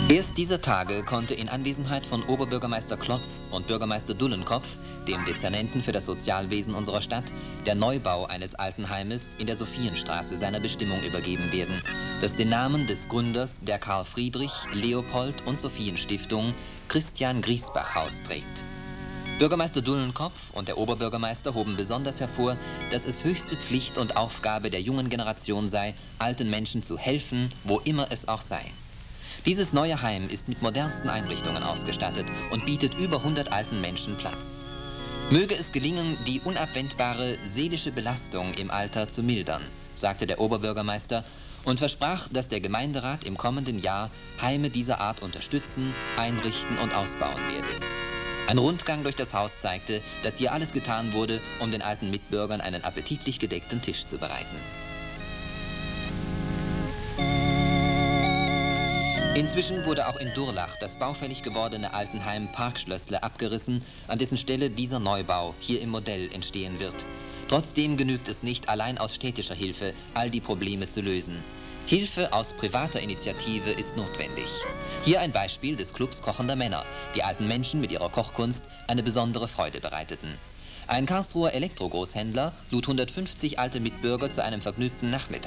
Erst dieser Tage konnte in Anwesenheit von Oberbürgermeister Klotz und Bürgermeister Dullenkopf, dem Dezernenten für das Sozialwesen unserer Stadt, der Neubau eines Altenheimes in der Sophienstraße seiner Bestimmung übergeben werden, das den Namen des Gründers der Karl Friedrich, Leopold und Sophienstiftung Christian Griesbach-Haus trägt. Bürgermeister Dullenkopf und der Oberbürgermeister hoben besonders hervor, dass es höchste Pflicht und Aufgabe der jungen Generation sei, alten Menschen zu helfen, wo immer es auch sei. Dieses neue Heim ist mit modernsten Einrichtungen ausgestattet und bietet über 100 alten Menschen Platz. Möge es gelingen, die unabwendbare seelische Belastung im Alter zu mildern, sagte der Oberbürgermeister und versprach, dass der Gemeinderat im kommenden Jahr Heime dieser Art unterstützen, einrichten und ausbauen werde. Ein Rundgang durch das Haus zeigte, dass hier alles getan wurde, um den alten Mitbürgern einen appetitlich gedeckten Tisch zu bereiten. Inzwischen wurde auch in Durlach das baufällig gewordene Altenheim Parkschlössle abgerissen, an dessen Stelle dieser Neubau hier im Modell entstehen wird. Trotzdem genügt es nicht, allein aus städtischer Hilfe all die Probleme zu lösen. Hilfe aus privater Initiative ist notwendig. Hier ein Beispiel des Clubs kochender Männer, die alten Menschen mit ihrer Kochkunst eine besondere Freude bereiteten. Ein Karlsruher Elektrogroßhändler lud 150 alte Mitbürger zu einem vergnügten Nachmittag